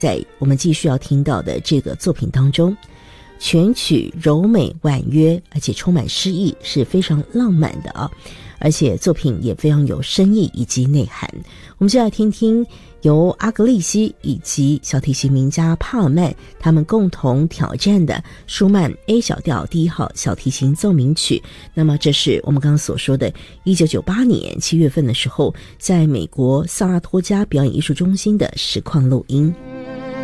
在我们继续要听到的这个作品当中，全曲柔美婉约，而且充满诗意，是非常浪漫的啊！而且作品也非常有深意以及内涵。我们就来听听由阿格利西以及小提琴名家帕尔曼他们共同挑战的舒曼 A 小调第1号小提琴奏鸣曲。那么这是我们刚刚所说的1998年7月份的时候，在美国萨拉托加表演艺术中心的实况录音。